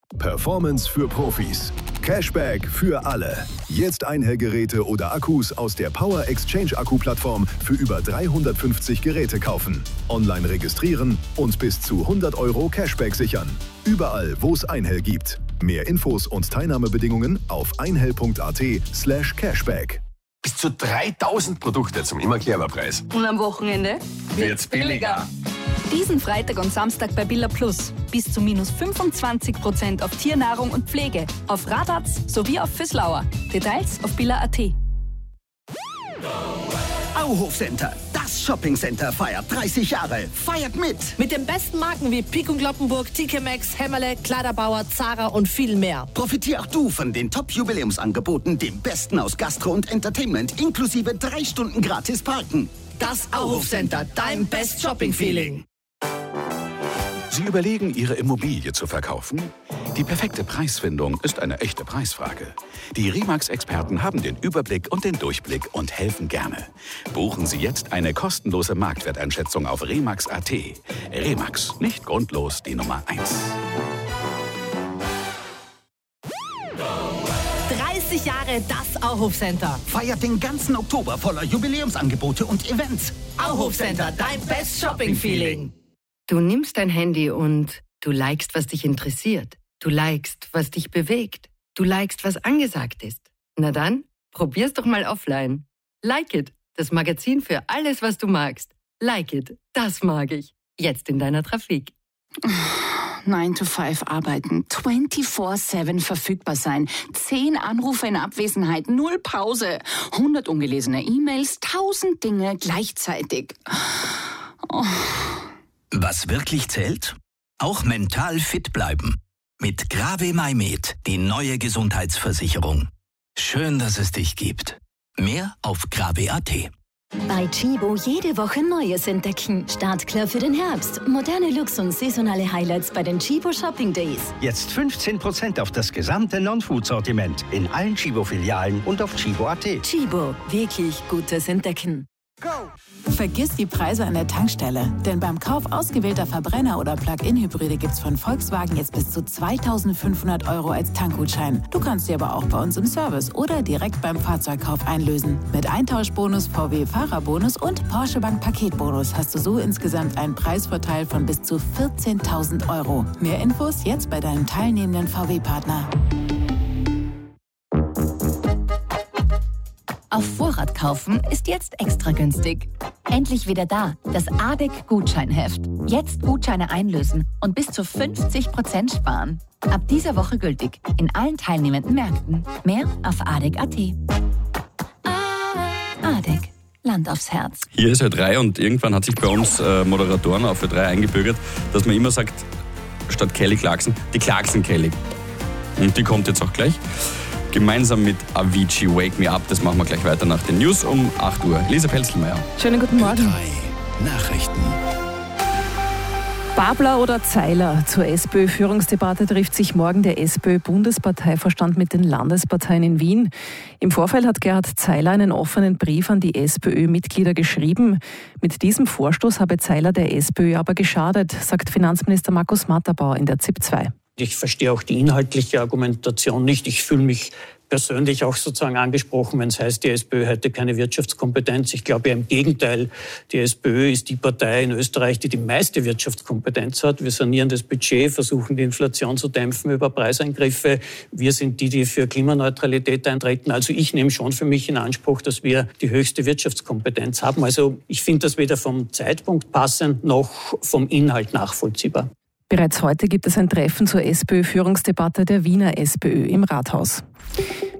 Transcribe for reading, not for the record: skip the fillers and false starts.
Performance für Profis. Cashback für alle. Jetzt Einhellgeräte oder Akkus aus der Power Exchange Akku-Plattform für über 350 Geräte kaufen. Online registrieren und bis zu 100 € Cashback sichern. Überall, wo es Einhell gibt. Mehr Infos und Teilnahmebedingungen auf einhell.at/cashback. Bis zu 3000 Produkte zum immer clever Preis. Und am Wochenende wird's billiger. Diesen Freitag und Samstag bei Billa Plus. Bis zu minus 25% auf Tiernahrung und Pflege, auf Radatz sowie auf Füßlauer. Details auf billa.at. Auhof Center, das Shoppingcenter feiert 30 Jahre. Feiert mit! Mit den besten Marken wie Pik und Kloppenburg, TK Maxx, Hämmerle, Kleiderbauer, Zara und viel mehr. Profitier auch du von den Top-Jubiläumsangeboten, dem Besten aus Gastro und Entertainment, inklusive 3 Stunden gratis Parken. Das Auhof Center, dein Best Shopping Feeling. Sie überlegen, Ihre Immobilie zu verkaufen? Die perfekte Preisfindung ist eine echte Preisfrage. Die Remax-Experten haben den Überblick und den Durchblick und helfen gerne. Buchen Sie jetzt eine kostenlose Marktwerteinschätzung auf remax.at. Remax, nicht grundlos die Nummer 1. 30 Jahre das Auhof Center. Feiert den ganzen Oktober voller Jubiläumsangebote und Events. Auhof Center, dein Best Shopping Feeling. Du nimmst dein Handy und du likest, was dich interessiert. Du likest, was dich bewegt. Du likest, was angesagt ist. Na dann, probier's doch mal offline. Like It, das Magazin für alles, was du magst. Like It, das mag ich. Jetzt in deiner Trafik. 9 to 5 arbeiten, 24/7 verfügbar sein, 10 Anrufe in Abwesenheit, 0 Pause, 100 ungelesene E-Mails, 1000 Dinge gleichzeitig. Oh. Was wirklich zählt? Auch mental fit bleiben. Mit Grave MyMed, die neue Gesundheitsversicherung. Schön, dass es dich gibt. Mehr auf grave.at. Bei Chibo jede Woche Neues entdecken. Startklar für den Herbst. Moderne Looks und saisonale Highlights bei den Chibo Shopping Days. Jetzt 15% auf das gesamte Non-Food-Sortiment in allen Chibo-Filialen und auf chibo.at. Chibo, wirklich gutes Entdecken. Vergiss die Preise an der Tankstelle, denn beim Kauf ausgewählter Verbrenner- oder Plug-in-Hybride gibt's von Volkswagen jetzt bis zu 2.500 € als Tankgutschein. Du kannst sie aber auch bei uns im Service oder direkt beim Fahrzeugkauf einlösen. Mit Eintauschbonus, VW-Fahrerbonus und Porsche Bank Paketbonus hast du so insgesamt einen Preisvorteil von bis zu 14.000 €. Mehr Infos jetzt bei deinem teilnehmenden VW-Partner. Auf Vorrat kaufen ist jetzt extra günstig. Endlich wieder da, das ADEC-Gutscheinheft. Jetzt Gutscheine einlösen und bis zu 50% sparen. Ab dieser Woche gültig in allen teilnehmenden Märkten. Mehr auf ADEC.at. ADEC, Land aufs Herz. Hier ist Ö3 und irgendwann hat sich bei uns Moderatoren auf Ö3 eingebürgert, dass man immer sagt, statt Kelly Clarkson, die Clarkson Kelly. Und die kommt jetzt auch gleich. Gemeinsam mit Avicii, Wake Me Up. Das machen wir gleich weiter nach den News um 8 Uhr. Lisa Pelzelmeier. Schönen guten Morgen. Ö3 Nachrichten. Babler oder Zeiler? Zur SPÖ-Führungsdebatte trifft sich morgen der SPÖ-Bundesparteivorstand mit den Landesparteien in Wien. Im Vorfeld hat Gerhard Zeiler einen offenen Brief an die SPÖ-Mitglieder geschrieben. Mit diesem Vorstoß habe Zeiler der SPÖ aber geschadet, sagt Finanzminister Markus Matterbauer in der ZIP 2. Ich verstehe auch die inhaltliche Argumentation nicht. Ich fühle mich persönlich auch sozusagen angesprochen, wenn es heißt, die SPÖ hätte keine Wirtschaftskompetenz. Ich glaube ja im Gegenteil, die SPÖ ist die Partei in Österreich, die die meiste Wirtschaftskompetenz hat. Wir sanieren das Budget, versuchen die Inflation zu dämpfen über Preiseingriffe. Wir sind die für Klimaneutralität eintreten. Also ich nehme schon für mich in Anspruch, dass wir die höchste Wirtschaftskompetenz haben. Also ich finde das weder vom Zeitpunkt passend noch vom Inhalt nachvollziehbar. Bereits heute gibt es ein Treffen zur SPÖ-Führungsdebatte der Wiener SPÖ im Rathaus.